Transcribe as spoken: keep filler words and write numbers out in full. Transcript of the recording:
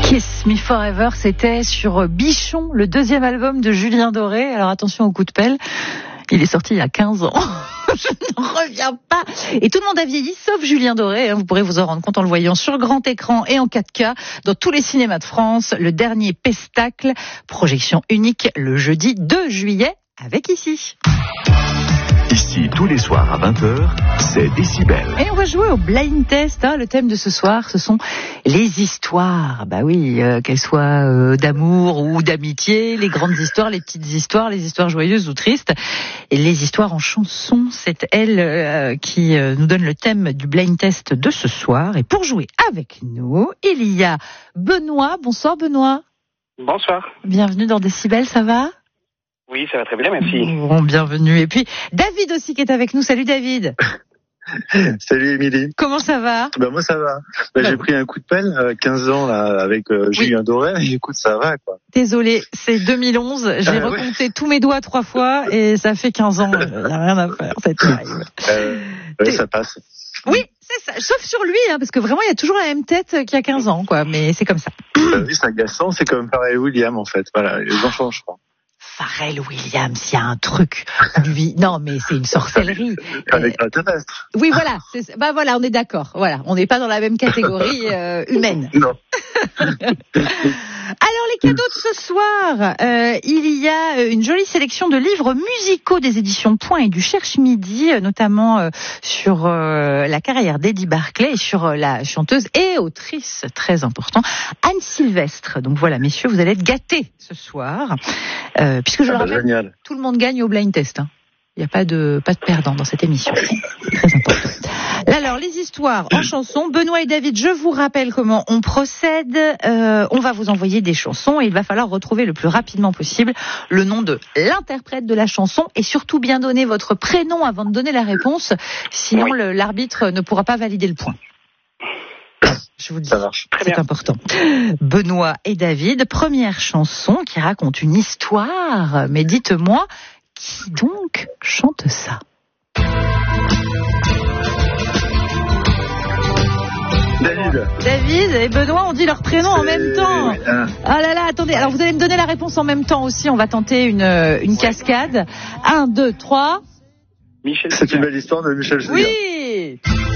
Kiss Me Forever, c'était sur Bichon, le deuxième album de Julien Doré. Alors attention au coup de pelle, il est sorti il y a quinze ans. Je n'en reviens pas. Et tout le monde a vieilli, sauf Julien Doré. Vous pourrez vous en rendre compte en le voyant sur grand écran et en quatre K dans tous les cinémas de France. Le dernier Pestacle, projection unique le jeudi deux juillet avec Ici. Ici, tous les soirs à vingt heures, c'est Décibel. Et on va jouer au blind test. Hein. Le thème de ce soir, ce sont les histoires. Bah oui, euh, qu'elles soient euh, d'amour ou d'amitié, les grandes histoires, les petites histoires, les histoires joyeuses ou tristes. Et les histoires en chanson, c'est elle euh, qui euh, nous donne le thème du blind test de ce soir. Et pour jouer avec nous, il y a Benoît. Bonsoir Benoît. Bonsoir. Bienvenue dans Décibel, ça va ? Oui, ça va très bien, merci. Bon, bienvenue. Et puis, David aussi qui est avec nous. Salut David. Salut Émilie. Comment ça va ? Ben moi ça va. Ben, j'ai pris un coup de pelle, euh, quinze ans là, avec euh, Julien oui. Doré, et écoute, ça va quoi. Désolé, c'est deux mille onze, j'ai euh, recompté ouais. tous mes doigts trois fois et ça fait quinze ans, il n'y a rien à faire, c'est terrible. Euh, ouais, ça passe. Oui, c'est ça, sauf sur lui, hein, parce que vraiment il y a toujours la même tête qu'il y a quinze ans, quoi, mais c'est comme ça. Ben, oui, c'est agaçant, c'est comme Pharrell Williams en fait, voilà, les gens changent pas. Pharrell Williams, il y a un truc. Lui, non, mais c'est une sorcellerie. Un extraterrestre. Oui, voilà. C'est, bah voilà, on est d'accord. Voilà, on n'est pas dans la même catégorie euh, humaine. Non. Alors les cadeaux de ce soir, euh, il y a une jolie sélection de livres musicaux des éditions Point et du Cherche Midi, notamment euh, sur euh, la carrière d'Eddie Barclay et sur euh, la chanteuse et autrice, très important, Anne Sylvestre. Donc voilà, messieurs, vous allez être gâtés ce soir, euh, puisque je ah le rappelle, génial. Tout le monde gagne au blind test. Hein. Il n'y a pas de pas de perdant dans cette émission. C'est très important. Alors, les histoires en chanson. Benoît et David, je vous rappelle comment on procède. Euh, on va vous envoyer des chansons et il va falloir retrouver le plus rapidement possible le nom de l'interprète de la chanson et surtout bien donner votre prénom avant de donner la réponse. Sinon, oui. le, l'arbitre ne pourra pas valider le point. Je vous le dis, ça marche. c'est bien. Important. Benoît et David, première chanson qui raconte une histoire. Mais dites-moi, qui donc chante ça ? David. David et Benoît, on dit leur prénom c'est... en même temps. Oui, hein. Ah là là, attendez. Alors vous allez me donner la réponse en même temps aussi. On va tenter une, une oui. cascade. Un, deux, trois. Michel. C'est une belle histoire de Michel Sega. Oui.